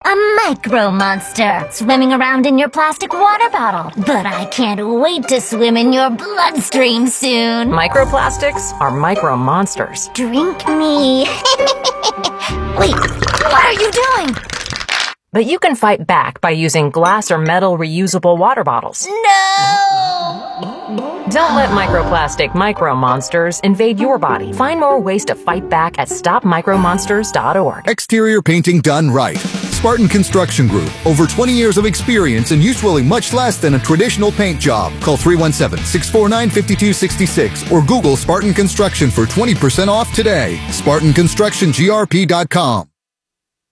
A micro monster swimming around in your plastic water bottle. But I can't wait to swim in your bloodstream soon. Microplastics are micro monsters. Drink me. Wait, what are you doing? But you can fight back by using glass or metal reusable water bottles. No! Don't let microplastic micro monsters invade your body. Find more ways to fight back at stopmicromonsters.org. Exterior painting done right. Spartan Construction Group. Over 20 years of experience and usually much less than a traditional paint job. Call 317-649-5266 or Google Spartan Construction for 20% off today. SpartanConstructionGRP.com.